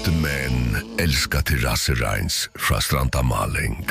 Gifte män älskar terrassereins fra Stranda Maling.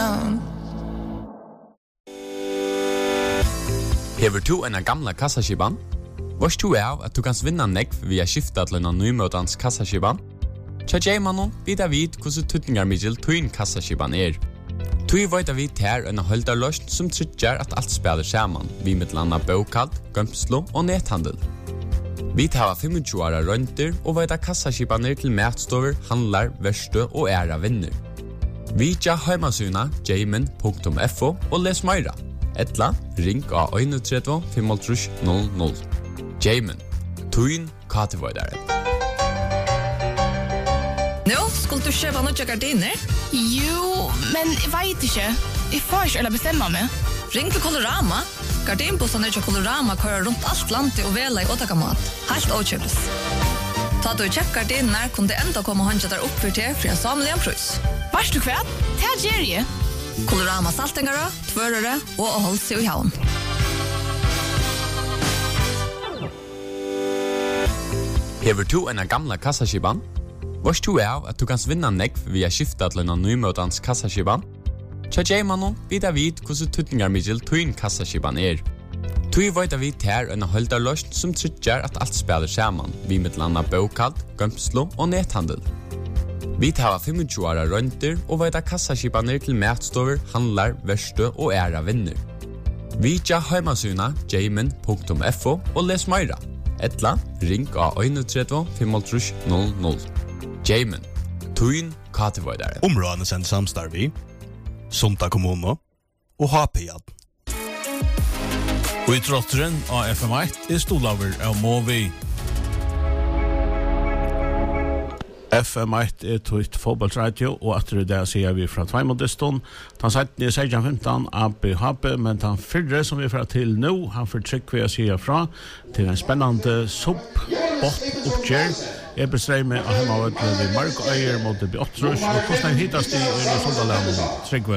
Hever du en gamla kassaskiban? Vars du at du kan vinna nekv via skifta til en nymøtans kassaskiban? Tja Jaymanon vidar vid hvordan tutningar middel tuin kassaskiban Tui veit vi ter en holdarløst som tryggjar at alt spiller saman, vi mittlanda bokald, gømslo og nethandel. Vi tar 25 åra rønter og veit kassaskibaner til matstover, handlar, verste og æra vinner. Vi tja heimasuna jayman.fo og les meira. Etla, ring av 31 55 00. Jayman, tuin katevoidare. Nå, skulle du kjøpe noen gardiner? Jo, men jeg vet ikke. Jeg får ikke eller bestemme meg. Ring til Colorama. Gardinbossene til Colorama kører rundt alt landet og vela i åtakamat. Helt åkjøpes. Ta du kjøpt gardiner, kunne det enda komme håndkjøtt der opp for til en samlig en prøys. Varst du kvært? Det er Jerry. Colorama saltengere, tvørere og holdt seg i havn. Hever du en gamla kassaskiban? Vars du at du kan vinna nekv via skifta til en nymøtans kassaskiban? Tja Jaymanon vidar vid hvordan tutningar middel tuin kassaskiban Tui veit vi ter en holdarløst som tryggjar at alt spiller saman, vi mittlanda bokald, gømslo og nethandel. Vi tar 25 åra rønter og veit kassaskibaner til matstover, handlar, verste og æra vinner. Vi tja heimasuna jayman.fo og les meira. Etla, ring av 31 55 00. Jayman, tuin katevoidare. Områdene sender samstarv i Sunda kommune og HP-jad. Og i trotteren av FM1 stolaver av Movi. FM1 tøyt fotballradio, og etter det sier vi fra Tveimodeston. Han sier 16-15 ABHB, men han fyrre som vi fra til nå, han fortrykker vi å sier fra til en spennende oppgjør. Jeg bestreger med å hemme av et Mark Øyer mot Bjottrus, og hvordan hittast i Sundaland, Trygve?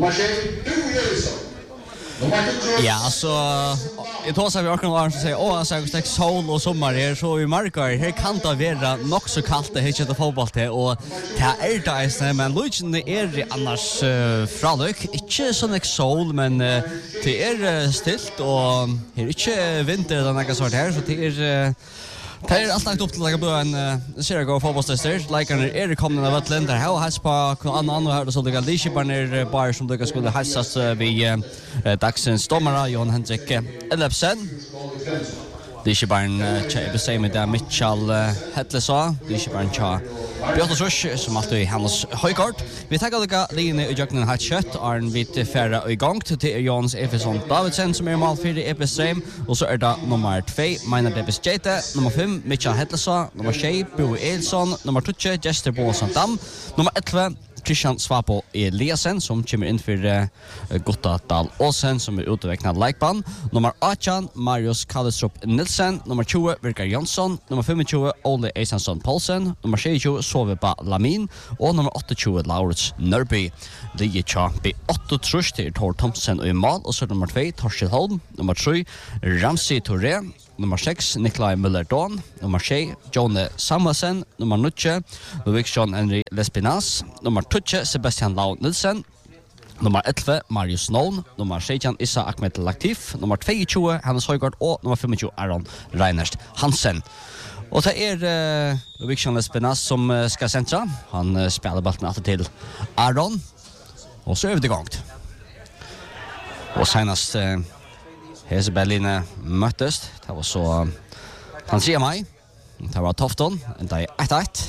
Ja, alltså jag tar så vi orkar vara så säga så jag stäck sol och sommar här så vi markar här kan det vara nog så kallt det heter fotboll till och det är men luchen är annars fralök inte så mycket sol men det är stilt och det är inte vinter eller något sånt här så det är det är alltid upp till att bli en seriös fotbollstester. Likarna det kommande av Atlant där har has på annan här så det går lite bara som det skulle hasas vi Daxens domare Johan Henrik Elfsen. Det är bara en tjej med där Mitchell Hedlesa. Det är bara en tjej Björnus som alltid hans högkort. Vi tar alla linjer i jagten har kött Arn vid färra igång till Jons Efesson Davidsen som är mål för Epistream och så är det nummer 2 Minor Davis Jete, nummer 5 Mitchell Hedlesa, nummer 6 Bo Elsson, nummer 2 Jester Båsson Dam, nummer 11 Christian Svapo Eliasen som kommer in för Gotta Dal Åsen som är utvecknad likeban. Nummer 18 Marius Kallestrup Nilsen, nummer 20 Virkar Jonsson, nummer 25 Ole Eisansson Paulsen, nummer 26 Soveba Lamin och nummer 28 Laurits Nörby. Det är tja B8 trusch till Tor Thompson och i mål och så nummer 2 Torshäll Holm, nummer 3 Ramsey Touré, nummer 6 Nikolaj Müller-Dawn, nummer 6 Jone Samuelsen, nummer 9 Ludvig John Henry Lespinas, nummer 12 Sebastian Lau Nilsen, nummer 11 Marius Noen, nummer 16 Issa Ahmed Laktif, nummer 22 Hannes Højgaard og nummer 25 Aron Reinerst Hansen. Og det Ludvig John Lespinas som skal sentra. Han spiller ballen etter til Aron. Og så vi det gongt. Og senast Hese Berline møttes. Det var så han sier meg. Det var Tofton, enda i 1-1.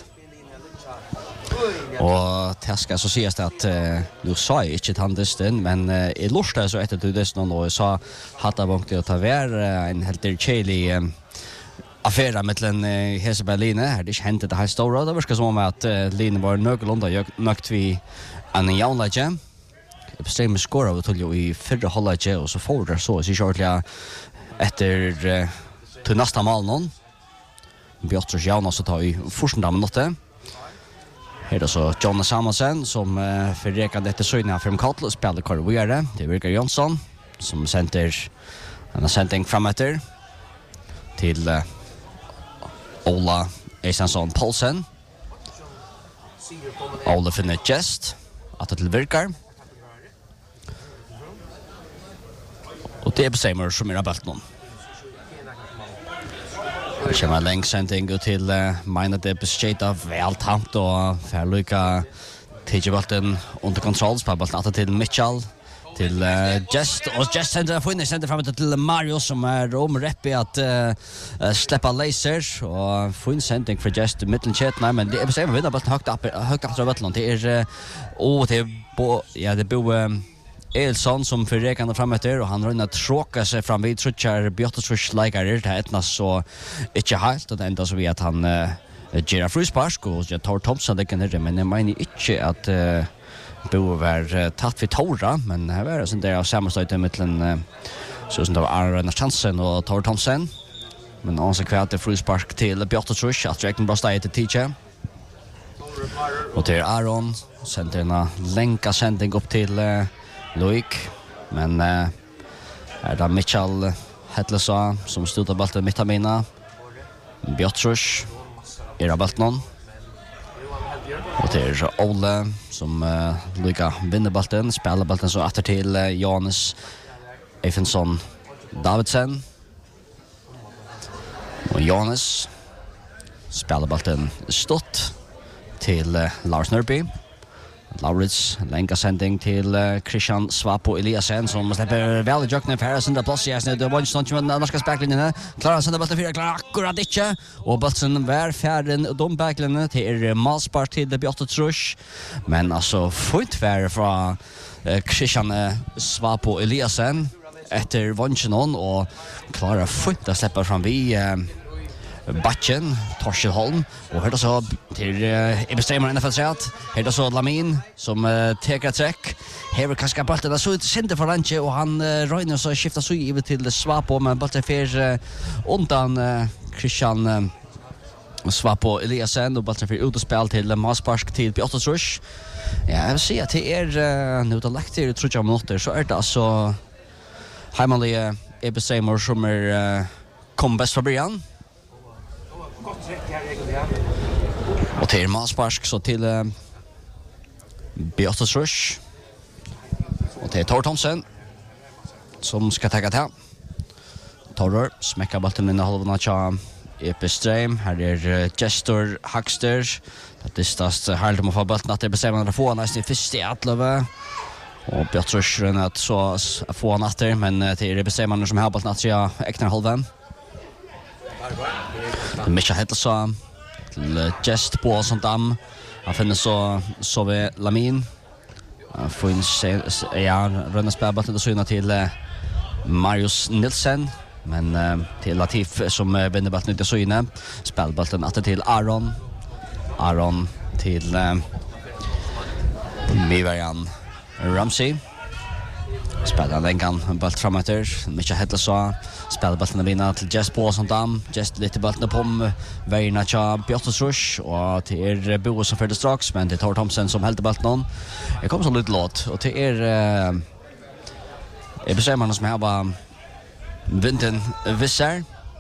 Og det skal så sies at nu sa jeg ikke tandisten, men jeg lurte så etter tandisten og jeg sa Hattabongt å ta vær en helt kjelig affæra mellom Hese Berline. Her det ikke hentet det her store. Det virker som om at Line var nøglunda nøkt vi en jaunleggje. Bestämmer skora av till i förra halvlek och så får det så körtliga efter till nästa mål någon. Björtrus Jauna så tar i första minuter. Här då så John Samuelsen som förrekade efter söjna från Katl spelar Karviere. Det Virkar Jonsson som center en sändning framåt till Ola Eisansson Paulsen. Ole finner Just, att det virkar. Och det bestämmer som är bulten. Det kommer en längsändning till Mina det bestämmer väl tamt och färlika Tigebolten under kontroll, spelbolten att till Mitchell. Till Just och Just sänder fram till Mario som är omräpp i att släppa laser och få en sändning för Just mittenchet. Nej, men det är bestämt vinna bollen högt upp bollen. Det är det bo Elson som för rekande framåt och han rönnar tråka sig fram vid trutchar Björtus lägare det etna så inte helt och det enda så vi att han Gerard Fruspark och jag tar Thompson det kan det men jag menar inte att bo var tatt vid Tora men här var det sånt där av sammanstøyte mellan så som det var Arne Chansen och Tor Thompson men också kvart det Fruspark till Björtus att räkna bra steg till teacher och till Aaron sänder en länka sändning upp till Loik men är det Mitchell Hedlesa som stod av bollen mitt av mina Björtus är bollen och det är Ole som lyckas vinna bollen spelar bollen så efter till Johannes Eifensson Davidsen och Johannes spelar bollen stått till Lars Nörby Laurits länka sändning till Christian Svapo Eliasen som släpper väl i jöknen för sin plats i snö det var inte men annars ska backlinjen klarar sända bollen för klarar akkurat inte och bollen var färden de backlinjen till Malspart till Björtus men alltså fint för från Christian Svapo Eliasen efter vanchen och klarar fint att släppa fram vi Batchen, Torshelholm och hörde så till bestämmer NFL sätt. Hörde så Lamin som tar träck. Här kanske bollen där så inte synte för lunch och han röjner så skiftar så över till Svapo men bollen för undan Christian Svapo Eliasen och bollen för ut och spel till Maspark till Björtus Rush. Ja, jag vill säga att det är nu då lagt till tror jag minuter så är det alltså Heimanlige bestämmer som kom bäst för början. Och till Maspark så till Björtus Rush och till Tor Thompson som ska ta det här. Torror smäcker bollen in i halvan av Epiström. Här är Gestor Huckster. Det är stast härligt om att få bollen att det bestämmer att få nästan första i Atlöve. Och Björtus Rush rönner att så få han efter men det är bestämmer som har bollen att jag äknar halvan. Michael Hedlesa till Just på sånt dam. Han finner så vi Lamin. Får in rönna spelbollen och syna till Marius Nilsen. Men till Latif som vinner bollen ut i syne. Spelbollen att till Aaron. Aaron till Mivarian Ramsey. Spelar den kan boll framåt. Michael Hedlesa spelar bollen vinna till Just på sånt dam. Just lite bollen på vägarna till Björtus Rush och till Bo som för det strax men det tar Thompson som helt bollen. Det kommer så lite låt och till bestämmarna som har bara vinten visser.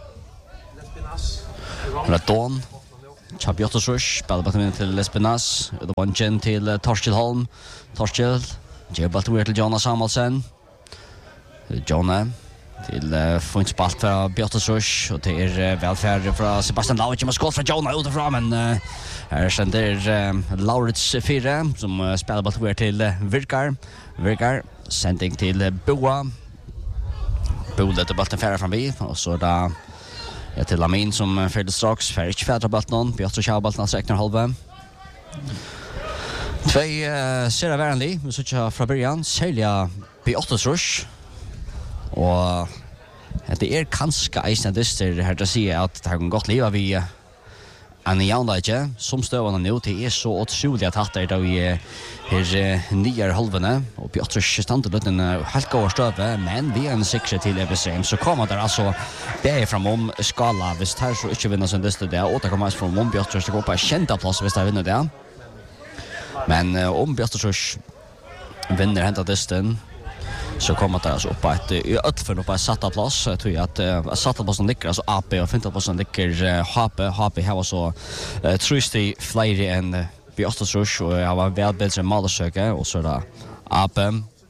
Radon Björtus Rush spelar bollen till Lespinas. Det var en gen till Torshelholm. Torshel ger bollen till Jonas Samuelsen. Jonna till funtspalt för Björtus Rush och det är välfärd från Sebastian Lauritz som har skott från Jonna utifrån men här sänder Lauritz 4 som spelar bollen till Virkar sändning till Boa Bolet och bollen färre fram vi och så där till Lamin som färde strax färre inte färre bollen Björtus har bollen alltså räknar halva. Två ser värnlig vi så från början sälja Björtus Rush och det är kanske eisnedister här att säga att det har gått leva vi en jävla som stövarna nu det är så otroligt att det då i här nyare halvene och Björtus standard den helt går stöve men vi är en säker till EBCM så kommer det alltså det är framom skala visst här så inte vinner sen det och det kommer från Björtus det går på kända plats visst där vinner det men om Björtus vinner hämta distan så kommer det alltså upp på ett ötför upp på satta plats jag tror att satta platsen ligger alltså AP och finta platsen ligger HP har så trusty flyger än Bjørstosrush, og jeg var vel bedre malersøke, og så det Ape.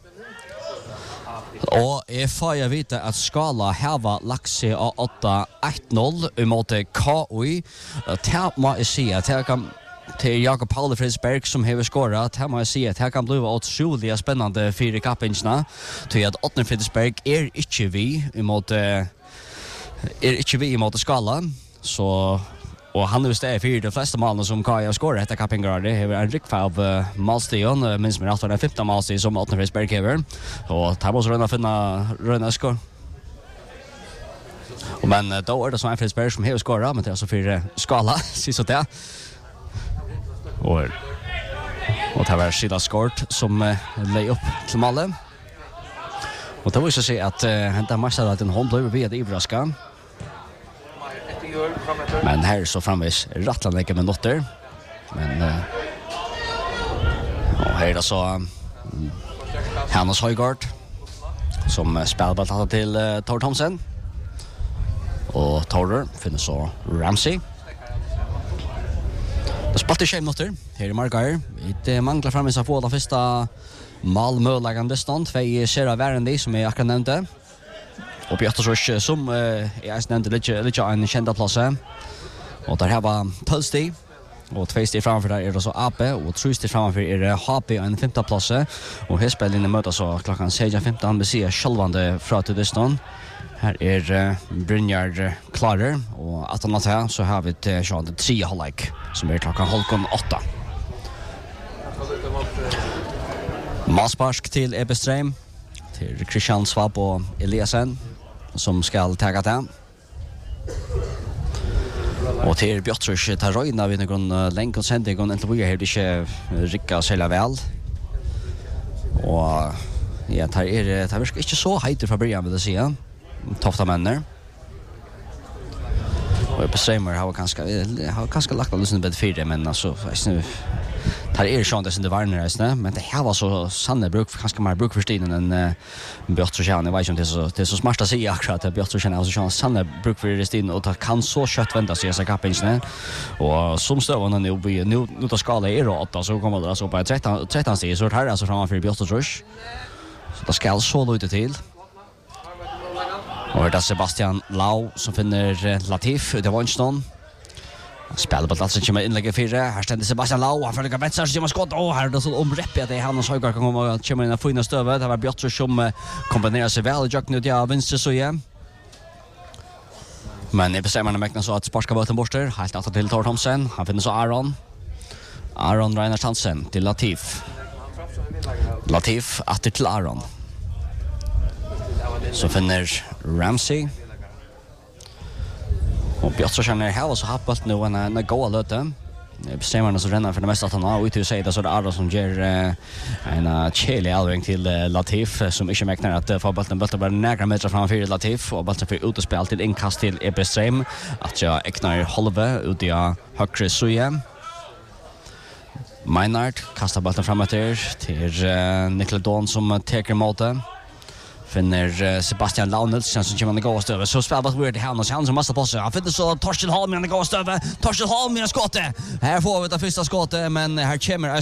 Og jeg får vite at Skala hava lagt seg av 8-1-0 mot KUI. Det må jeg si at jeg kan til Jakob Paule Fridsberg som har skåret. Her må jeg si at her kan bli utrolig spennende fire kappingsene. Til at Åtner Fridsberg ikke vi imot Skala. Så, og han er for de fleste malene som Kaja skåret etter kappingar. Det har en rikk av malstion, minst med alt var det 15 malstion som Åtner Fridsberg hever. Og det må også rønne skår. Men da det som Fridsberg som har skåret, men det så fire Skala, sist og det. Og det var Sida Skort som lei upp til Malle. Og det var så si at hentet marstet at en hånd ble ved Ivraska. Men her så framvis rattlan ikke med notter. Men og her så Hannes Højgaard som spiller ball til Tor Thomsen. Og Torer finner så Ramsey. Det spalte skjem notter her I Markar. Det manglar framvis av få den første malmølegande stand. 2 ser av Værendi som jeg akkurat nevnte. Og Bjørtesrush som jeg nevnte litt en kjent plass. Og der her var 12 stig. Og 2 stig framfor der det så AP. Og 3 stig framfor HP og en 5. plass. Og her spiller inn I møte så klokken 16:15. Vi sier sjølvande fra til distan. Her Brynjar klarer. Og at han her så har vi til 3 halvleik som klokken 7:30. Masparsk til Ebestreim. Til Christian Svab og Eliasen som skal taga det. Og til Bjørtrush tar røyna vid noen lenk og sending og enten vi har ikke rikket særlig vel. Og ja, det virker ikke så heiter fra början vil jeg si. Tofta menner. Og Ebestreimer har kanskje lagt av lysen bed 4, men altså det ikke det som det varner, men det her var så sanne bruk, kanskje mer bruk for stinen enn Bjørtrushjan. Jeg vet ikke om det så smart å si akkurat at Bjørtrushjan er så sanne bruk for stinen, og det kan så kjøtt vente seg disse kappingsene. Og som støvende nå til skala 8, så kommer det altså på 13 stig, så her altså framfor Bjørtrush. Så det skal så lite til. Og det Sebastian Lau som finner Latif ut av Vanston. Spelar på platsen kommer inlägg 4. Här ständer Sebastian Lau. Han följer vänster så man skott. Här det så omrepp att det Hannes Højgaard kan komma in i fina stövet. Det var Bjørtrush som kombinerar sig väl. Jack nu till vänster så igen. Men I bestämmer mäkna så att sparska botten borster. Helt åter till Tor Thomsen. Han finner så Aron Reinhardt Hansen till Latif. Latif åter till Aron. Så finner Ramsey. Och Bjørtrush här och så hoppat nu en goal löte. Bestämmarna så renner för det mesta att han har ut och säger det så det Aron som ger en chili alving till Latif som inte mäknar att få bollen bara några meter framför Latif och bollen för utspel till inkast till Ebestreim att jag äknar halva ut I högre suje. Meinhardt kastar bollen framåt till Niklas Dawn som tar emot det. Finner Sebastian Launels som kommer gå stöver så spelar bara weird han som massa passar. Han finner så Torsten Holm med gå stöver. Torsten Holm med skottet. Här får vi det första skottet men här kommer